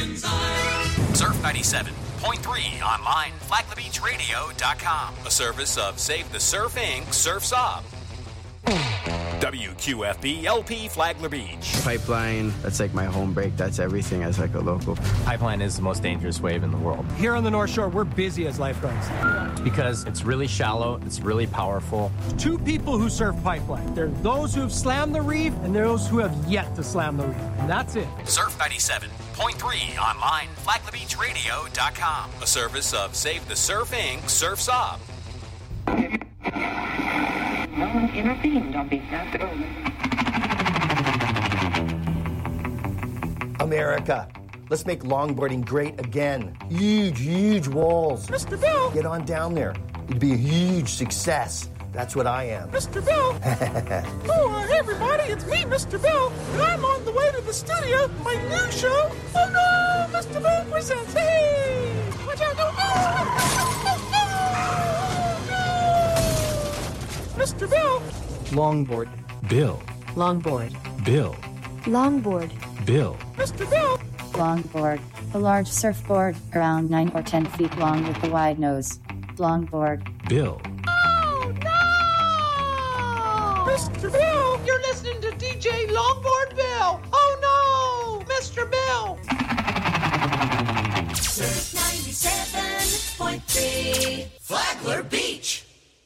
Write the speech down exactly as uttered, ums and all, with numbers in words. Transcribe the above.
nation's eye. Surf ninety-seven point three online, flagler beach radio dot com. A service of Save the Surf Incorporated. Surf Sob. W Q F B L P Flagler Beach. Pipeline, that's like my home break. That's everything as like a local. Pipeline is the most dangerous wave in the world. Here on the North Shore, we're busy as lifeguards. Because it's really shallow, it's really powerful. Two people who surf Pipeline. There are those who have slammed the reef, and there are those who have yet to slam the reef. And that's it. Surf ninety-seven point three online, flagler beach radio dot com. A service of Save the Surf Incorporated. Surf Sob. No one intervened on behalf of America. Let's make longboarding great again. Huge, huge walls. Mister Bill! Get on down there. It'd be a huge success. That's what I am. Mister Bill! Oh, uh, hey everybody, it's me, Mister Bill, and I'm on the way to the studio, my new show. Oh no, Mister Bill presents. Hey! Watch out, no, no, no, no, no. Mister Bill! Longboard. Bill. Longboard. Bill. Longboard. Bill. Mister Bill! Longboard. A large surfboard, around nine or ten feet long with a wide nose. Longboard. Bill. Oh, no! Mister Bill! You're listening to D J Longboard